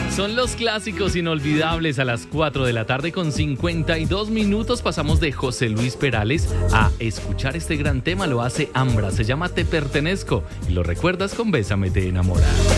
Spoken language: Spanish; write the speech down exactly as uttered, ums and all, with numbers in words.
Son los clásicos inolvidables a las cuatro de la tarde con cincuenta y dos minutos. Pasamos de José Luis Perales a escuchar este gran tema. Lo hace Ambra, se llama Te Pertenezco y lo recuerdas con Bésame Te Enamora.